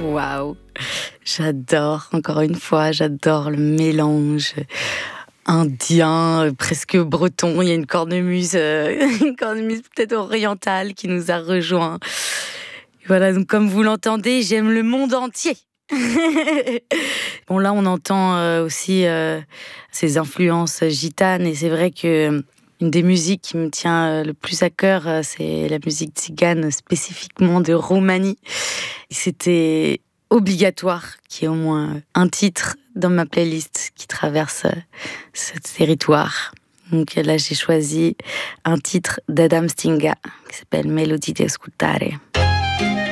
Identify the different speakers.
Speaker 1: Waouh, j'adore, encore une fois, j'adore le mélange indien, presque breton. Il y a une cornemuse, une cornemuse peut-être orientale qui nous a rejoints. Voilà, donc comme vous l'entendez, j'aime le monde entier. Bon, là, on entend aussi ces influences gitanes, et c'est vrai que une des musiques qui me tient le plus à cœur, c'est la musique tzigane, spécifiquement de Roumanie. C'était obligatoire qu'il y ait au moins un titre dans ma playlist qui traverse ce territoire. Donc là, j'ai choisi un titre d'Adam Stinga qui s'appelle Melodie di ascoltare.